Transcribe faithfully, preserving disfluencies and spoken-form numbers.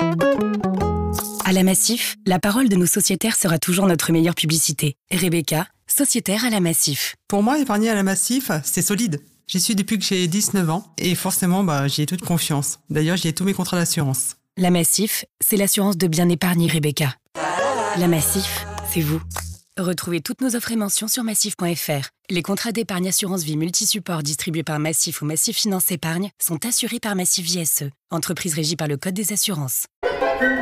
À la Massif, la parole de nos sociétaires sera toujours notre meilleure publicité. Rebecca, sociétaire à la Massif. Pour moi, épargner à la Massif, c'est solide. J'y suis depuis que j'ai dix-neuf ans et forcément, bah, j'y ai toute confiance. D'ailleurs, j'y ai tous mes contrats d'assurance. La Massif, c'est l'assurance de bien épargner, Rebecca. La Massif, c'est vous. Retrouvez toutes nos offres et mentions sur massif point f r. Les contrats d'épargne assurance vie multi-support distribués par Massif ou Massif Finance Épargne sont assurés par Massif J S E, entreprise régie par le Code des assurances.